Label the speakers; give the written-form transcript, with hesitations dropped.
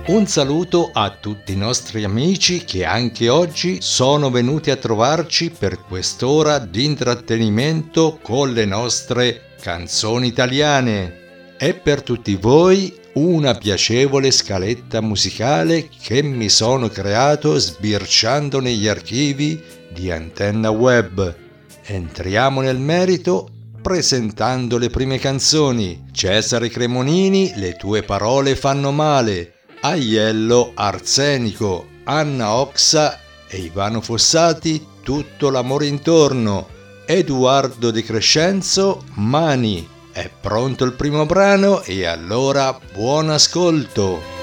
Speaker 1: Un saluto a tutti i nostri amici che anche oggi sono venuti a trovarci per quest'ora di intrattenimento con le nostre canzoni italiane. E per tutti voi una piacevole scaletta musicale che mi sono creato sbirciando negli archivi di Antenna Web. Entriamo nel merito presentando le prime canzoni. Cesare Cremonini, Le tue parole fanno male. Aiello Arsenico, Anna Oxa e Ivano Fossati, Tutto l'amore intorno. Edoardo De Crescenzo, Mani. È pronto il primo brano e allora buon ascolto!